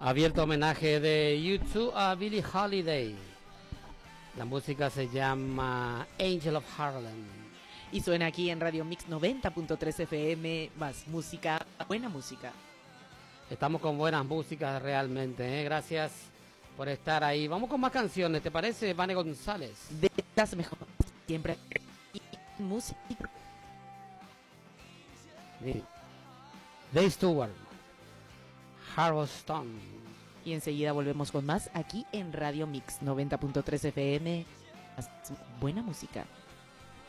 Abierto homenaje de U2 a Billie Holiday. La música se llama Angel of Harlem. Y suena aquí en Radio Mix 90.3 FM, más música, buena música. Estamos con buenas músicas realmente, ¿eh? Gracias por estar ahí. Vamos con más canciones, ¿te parece, Vane González? De las mejores siempre música. Dave Stewart, Harrowstone. Y enseguida volvemos con más aquí en Radio Mix 90.3 FM. Buena música.